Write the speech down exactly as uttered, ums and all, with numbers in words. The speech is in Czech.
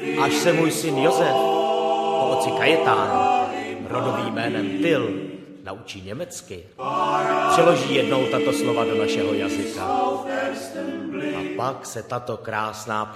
až se můj syn Josef po otci Kajetán rodovým jménem Till naučí německy, přeloží jednou tato slova do našeho jazyka. A pak se tato krásná